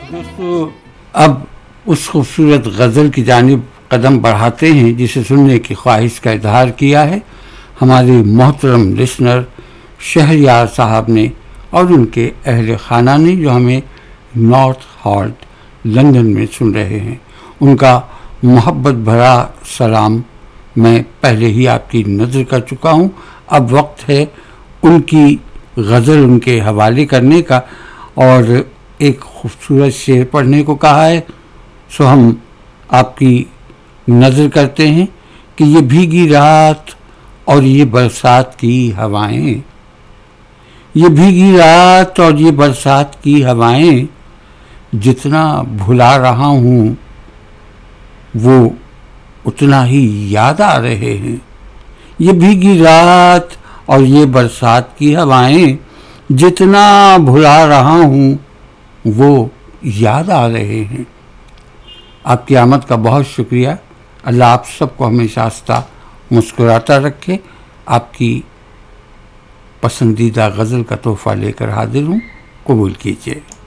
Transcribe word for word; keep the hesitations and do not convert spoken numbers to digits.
دوستو اب اس خوبصورت غزل کی جانب قدم بڑھاتے ہیں جسے سننے کی خواہش کا اظہار کیا ہے ہمارے محترم لسنر شہریار صاحب نے اور ان کے اہل خانہ نے، جو ہمیں نارتھ ہالٹ لندن میں سن رہے ہیں۔ ان کا محبت بھرا سلام میں پہلے ہی آپ کی نظر کر چکا ہوں، اب وقت ہے ان کی غزل ان کے حوالے کرنے کا، اور ایک خوبصورت شعر پڑھنے کو کہا ہے، سو ہم آپ کی نظر کرتے ہیں کہ یہ بھیگی رات اور یہ برسات کی ہوائیں، یہ بھیگی رات اور یہ برسات کی ہوائیں، جتنا بھلا رہا ہوں وہ اتنا ہی یاد آ رہے ہیں۔ یہ بھیگی رات اور یہ برسات کی ہوائیں، جتنا بھلا رہا ہوں وہ یاد آ رہے ہیں۔ آپ کی آمد کا بہت شکریہ۔ اللہ آپ سب کو ہمیشہ ہنستا مسکراتا رکھے۔ آپ کی پسندیدہ غزل کا تحفہ لے کر حاضر ہوں، قبول کیجیے۔